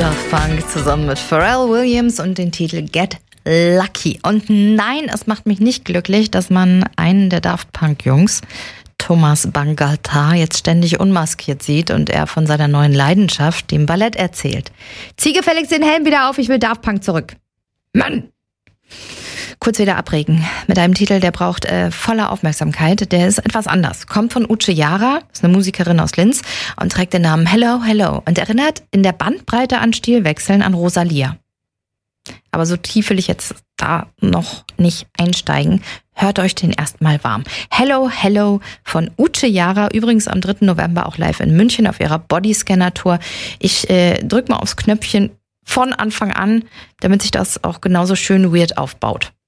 Daft Punk zusammen mit Pharrell Williams und den Titel Get Lucky. Und nein, es macht mich nicht glücklich, dass man einen der Daft Punk-Jungs, Thomas Bangalter, jetzt ständig unmaskiert sieht und er von seiner neuen Leidenschaft, dem Ballett, erzählt. Zieh gefälligst den Helm wieder auf, ich will Daft Punk zurück. Mann! Kurz wieder abregen mit einem Titel, der braucht voller Aufmerksamkeit. Der ist etwas anders. Kommt von Uche Jara, ist eine Musikerin aus Linz und trägt den Namen Hello, Hello und erinnert in der Bandbreite an Stilwechseln an Rosalia. Aber so tief will ich jetzt da noch nicht einsteigen. Hört euch den erstmal warm. Hello, Hello von Uche Jara, übrigens am 3. November auch live in München auf ihrer Bodyscanner-Tour. Ich drück mal aufs Knöpfchen von Anfang an, damit sich das auch genauso schön weird aufbaut.